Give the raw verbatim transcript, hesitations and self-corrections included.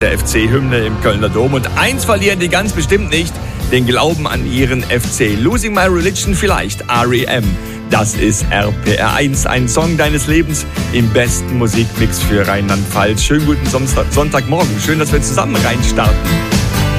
der F C-Hymne im Kölner Dom. Und eins verlieren die ganz bestimmt nicht, den Glauben an ihren F C. Losing My Religion vielleicht, R E M. Das ist R P R eins, ein Song deines Lebens im besten Musikmix für Rheinland-Pfalz. Schönen guten Sonntag, Sonntagmorgen. Schön, dass wir zusammen reinstarten.